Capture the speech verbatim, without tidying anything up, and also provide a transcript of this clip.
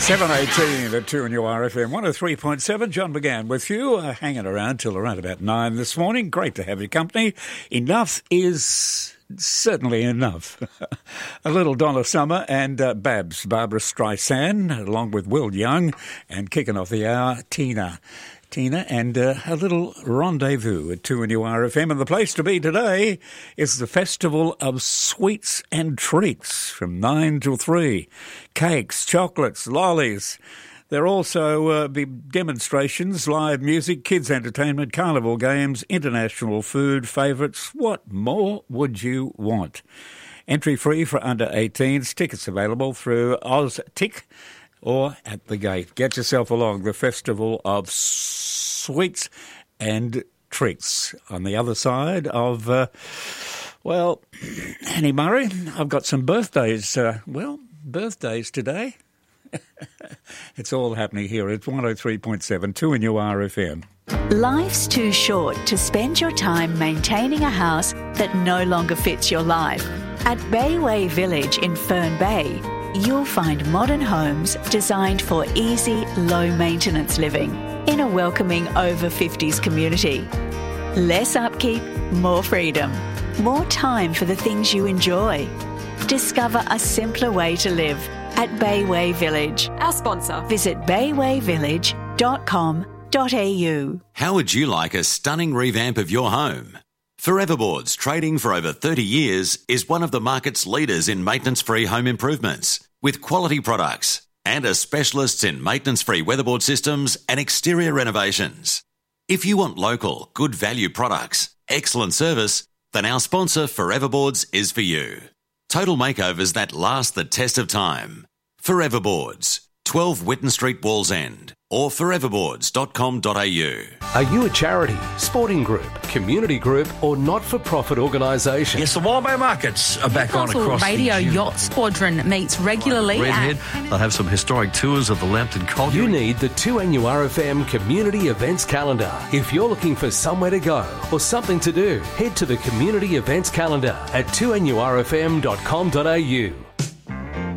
seven eighteen at two and you are F M one oh three point seven. John began with you, uh, hanging around till around about nine this morning. Great to have your company. Enough is certainly enough. A little Donna Summer and uh, Babs, Barbara Streisand, along with Will Young, and kicking off the hour, Tina. Tina, and uh, a little rendezvous at two and you are F M. And the place to be today is the Festival of Sweets and Treats from nine till three. Cakes, chocolates, lollies. There will also uh, be demonstrations, live music, kids' entertainment, carnival games, international food, favourites. What more would you want? Entry free for under eighteens. Tickets available through OzTick or at the gate. Get yourself along. The Festival of Sweets and Treats. On the other side of, uh, well, Annie Murray, I've got some birthdays, uh, well, birthdays today. It's all happening here at one oh three point seven, two and you are F M. Life's too short to spend your time maintaining a house that no longer fits your life. At Bayway Village in Fern Bay, you'll find modern homes designed for easy, low-maintenance living in a welcoming over fifties community. Less upkeep, more freedom, more time for the things you enjoy. Discover a simpler way to live at Bayway Village. Our sponsor. Visit bayway village dot com dot a u. How would you like a stunning revamp of your home? Foreverboards, trading for over thirty years, is one of the market's leaders in maintenance-free home improvements, with quality products and are specialists in maintenance-free weatherboard systems and exterior renovations. If you want local, good value products, excellent service, then our sponsor Foreverboards is for you. Total makeovers that last the test of time. Foreverboards, twelve Whitten Street, Wallsend, or foreverboards dot com dot a u. Are you a charity, sporting group, community group, or not-for-profit organisation? Yes, the Wallaby Markets are back on across Radio the Yacht Squadron meets regularly. Redhead. They'll have some historic tours of the Lambton Colliery. You need the two N U R F M Community Events Calendar. If you're looking for somewhere to go or something to do, head to the Community Events Calendar at two N U R F M dot com dot a u.